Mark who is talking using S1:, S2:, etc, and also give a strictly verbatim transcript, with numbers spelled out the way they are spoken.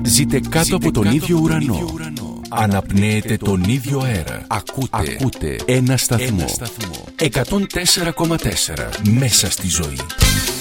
S1: Ζείτε κάτω από τον ίδιο ουρανό. Αναπνέετε τον ίδιο αέρα. Ακούτε, Ακούτε ένα σταθμό. εκατόν τέσσερα κόμμα τέσσερα μέσα στη ζωή.